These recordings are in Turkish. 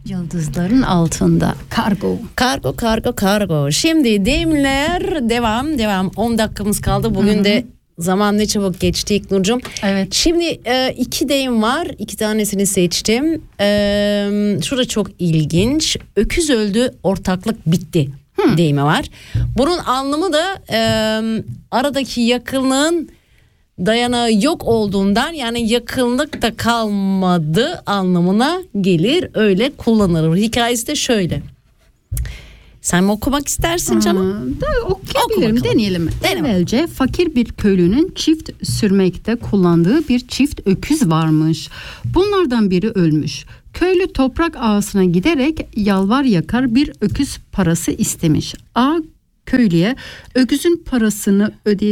Yıldızların altında. Kargo. Kargo. Şimdi deyimler devam. 10 dakikamız kaldı. Bugün de zaman ne çabuk geçti İlknur'cum. Evet. Şimdi 2 deyim var. 2 tanesini seçtim. Şurada çok ilginç. Öküz öldü, ortaklık bitti deyimi var. Bunun anlamı da aradaki yakınlığın dayanağı yok olduğundan, yani yakınlık da kalmadı anlamına gelir. Öyle kullanılır. Hikayesi de şöyle. Sen mi okumak istersin canım? Okuyabilirim, deneyelim. Evvelce fakir bir köylünün çift sürmekte kullandığı bir çift öküz varmış. Bunlardan biri ölmüş. Köylü toprak ağasına giderek yalvar yakar bir öküz parası istemiş. Ağa köylüye öküzün parasını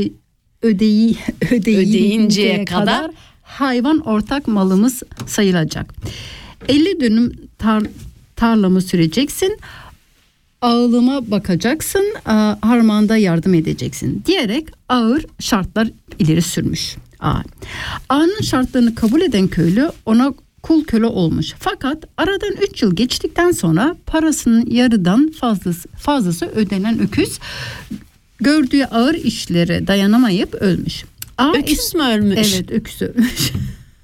ödeyinceye kadar hayvan ortak malımız sayılacak. 50 dönüm tarlamı süreceksin. Ağılıma bakacaksın, harmanda yardım edeceksin diyerek ağır şartlar ileri sürmüş. Ağanın şartlarını kabul eden köylü ona kul köle olmuş. Fakat aradan 3 yıl geçtikten sonra parasının yarıdan fazlası ödenen öküz gördüğü ağır işlere dayanamayıp ölmüş. Öküz mü ölmüş? Evet, öküz ölmüş.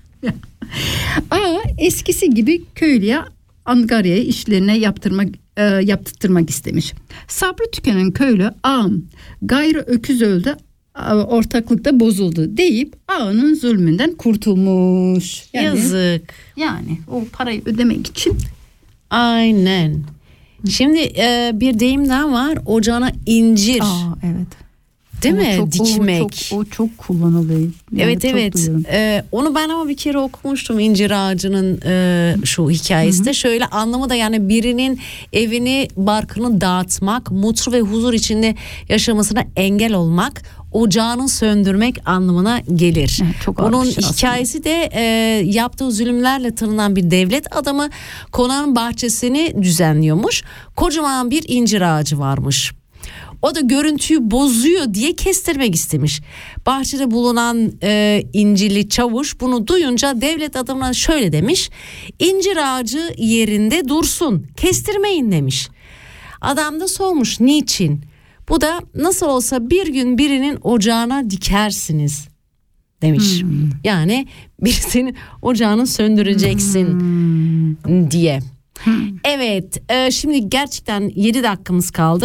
Eskisi gibi köylüye angaryayı işlerine yaptırtmak istemiş. Sabrı tükenen köylü ağam gayrı öküz öldü, ortaklıkta bozuldu deyip ağanın zulmünden kurtulmuş. Yazık. Yani o parayı ödemek için. Aynen. Şimdi bir deyim daha var. Ocağına incir. Evet. Değil mi? Dikmek. O çok kullanılıyor. Yani evet. Onu ben ama bir kere okumuştum, incir ağacının şu hikayesi de. Şöyle anlamı da, yani birinin evini, barkını dağıtmak, mutlu ve huzur içinde yaşamasına engel olmak, ocağını söndürmek anlamına gelir. Evet, bunun hikayesi de yaptığı zulümlerle tanınan bir devlet adamı konağın bahçesini düzenliyormuş. Kocaman bir incir ağacı varmış. O da görüntüyü bozuyor diye kestirmek istemiş. Bahçede bulunan incirli çavuş bunu duyunca devlet adamına şöyle demiş: İncir ağacı yerinde dursun, kestirmeyin demiş. Adam da sormuş niçin? Bu da nasıl olsa bir gün birinin ocağına dikersiniz demiş. Yani birisinin ocağını söndüreceksin diye. Evet, şimdi gerçekten 7 dakikamız kaldı.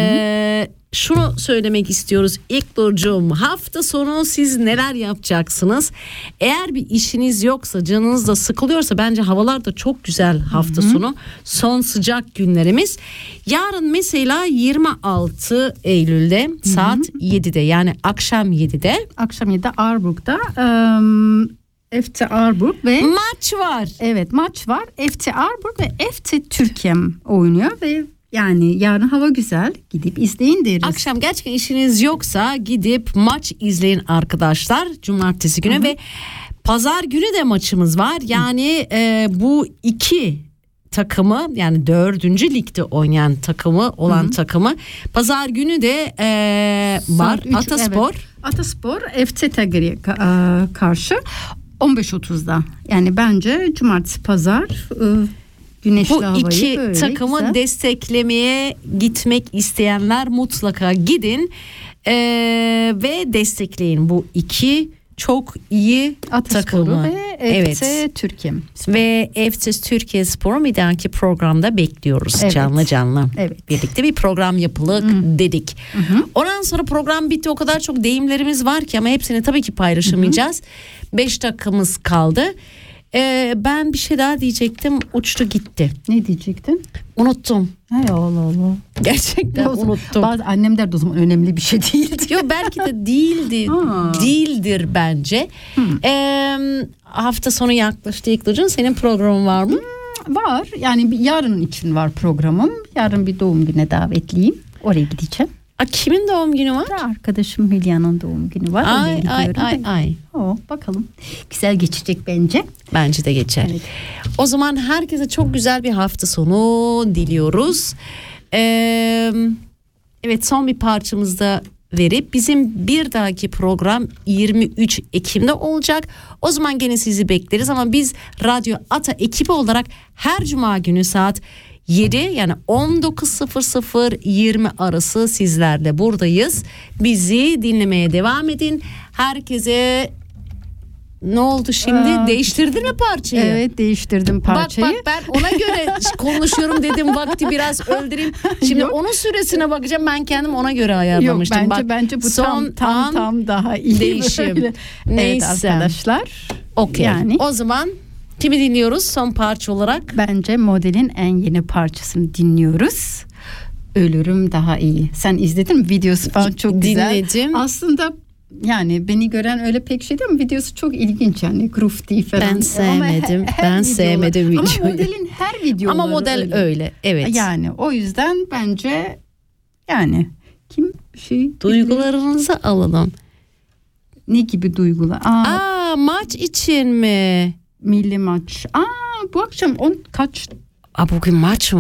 Şunu söylemek istiyoruz İlknur'cum, hafta sonu siz neler yapacaksınız? Eğer bir işiniz yoksa, canınız da sıkılıyorsa, bence havalar da çok güzel hafta sonu. Son sıcak günlerimiz. Yarın mesela 26 Eylül'de saat 7'de, yani akşam 7'de. Akşam 7'de Arburg'da FC Arburg ve maç var. Evet, maç var. FC Arburg ve FC Türkiye oynuyor ve yani yarın hava güzel, gidip izleyin deriz. Akşam gerçekten işiniz yoksa gidip maç izleyin arkadaşlar, cumartesi günü. Ve pazar günü de maçımız var. Yani bu iki takımı, yani 4. ligde oynayan takımı olan takımı pazar günü de var. 3, Ataspor. Evet. Ataspor FC Teger'e karşı 15.30'da. Yani bence cumartesi pazar güneşli havayı, bu iki böyle takımı güzel desteklemeye gitmek isteyenler mutlaka gidin ve destekleyin bu iki çok iyi takımı. Ve FC Türkiye. Ve FC Türkiye Spor'u bir dahaki programda bekliyoruz, canlı. Evet. Birlikte bir program yapılık dedik. Ondan sonra program bitti, o kadar çok deyimlerimiz var ki ama hepsini tabii ki paylaşamayacağız. 5 dakikamız kaldı. Ben bir şey daha diyecektim, uçtu gitti. Ne diyecektin? Unuttum. Hay Allah Allah. Gerçekten unuttum. Bazı annem derdi o zaman önemli bir şey değildi. Yok, belki de değildir bence. Hafta sonu yaklaştı İlknur'cum, senin programın var mı? Var, yani yarın için var programım. Yarın bir doğum gününe davetliyim. Oraya gideceğim. Kimin doğum günü var? Arkadaşım Hülya'nın doğum günü var. Ay. Bakalım. Güzel geçecek bence. Bence de geçer. Evet. O zaman herkese çok güzel bir hafta sonu diliyoruz. Evet, son bir parçamızda verip bizim bir dahaki program 23 Ekim'de olacak. O zaman gene sizi bekleriz ama biz Radyo Ata ekibi olarak her cuma günü saat 7 yani 19.00-20 arası sizlerle buradayız. Bizi dinlemeye devam edin. Herkese ne oldu şimdi? Değiştirdin mi parçayı? Evet, değiştirdim parçayı. Bak ben ona göre konuşuyorum dedim, vakti biraz öldüreyim. Şimdi Yok. onun süresine bakacağım, ben kendim ona göre ayarlamıştım. Yok, bence bu tam daha iyi değişim. Böyle. Evet Neyse. arkadaşlar. Okey. Yani O zaman kimi dinliyoruz son parça olarak? bence Model'in en yeni parçasını dinliyoruz. Ölürüm daha iyi. Sen izledin mi? Videosu falan çok güzel. Dinledim. Aslında yani beni gören öyle pek şey değil ama videosu çok ilginç yani grufti falan. Ben sevmedim. Ben sevmedim videoyu. Ama Model'in her videoları Ama model öyle. Evet. Yani o yüzden bence yani kim Duygularınızı alalım. ne gibi duygular? Maç için mi? Milli maç. Bu akşam kaç? Bugün maç mı